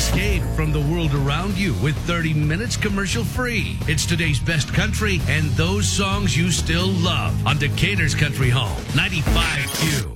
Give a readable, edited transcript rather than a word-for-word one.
Escape from the world around you with 30 minutes commercial free. It's today's best country and those songs you still love on Decatur's Country Home, 95Q.